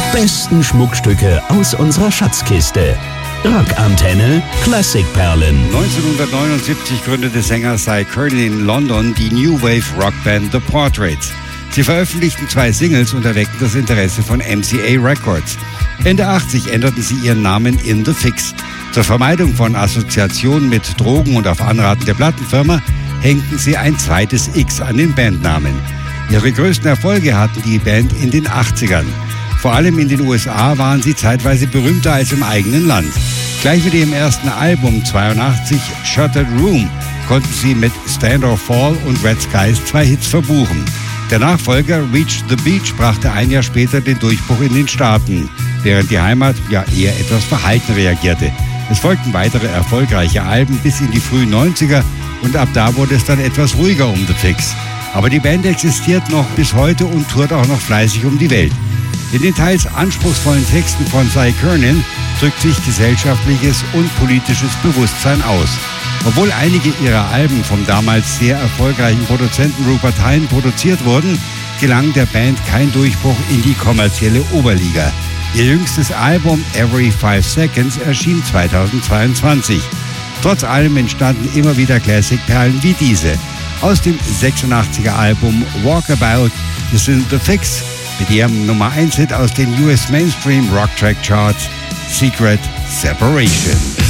besten Schmuckstücke aus unserer Schatzkiste. Rockantenne Klassikperlen. 1979 gründete Sänger Cy Curnin in London die New Wave Rockband The Portraits. Sie veröffentlichten 2 Singles und erweckten das Interesse von MCA Records. Ende 80 änderten sie ihren Namen in The Fix. Zur Vermeidung von Assoziationen mit Drogen und auf Anraten der Plattenfirma hängten sie ein zweites X an den Bandnamen. Ihre größten Erfolge hatten die Band in den 80ern. Vor allem in den USA waren sie zeitweise berühmter als im eigenen Land. Gleich mit ihrem ersten Album 82, Shuttered Room, konnten sie mit Stand or Fall und Red Skies 2 Hits verbuchen. Der Nachfolger Reach the Beach brachte ein Jahr später den Durchbruch in den Staaten, während die Heimat ja eher etwas verhalten reagierte. Es folgten weitere erfolgreiche Alben bis in die frühen 90er und ab da wurde es dann etwas ruhiger um The Fix. Aber die Band existiert noch bis heute und tourt auch noch fleißig um die Welt. In den teils anspruchsvollen Texten von Cy Curnin drückt sich gesellschaftliches und politisches Bewusstsein aus. Obwohl einige ihrer Alben vom damals sehr erfolgreichen Produzenten Rupert Hine produziert wurden, gelang der Band kein Durchbruch in die kommerzielle Oberliga. Ihr jüngstes Album Every 5 Seconds erschien 2022. Trotz allem entstanden immer wieder Classic-Perlen wie diese. Aus dem 86er Album Walkabout sind The Fix mit ihrem Nummer 1 Hit aus den US Mainstream Rock Track Charts Secret Separation.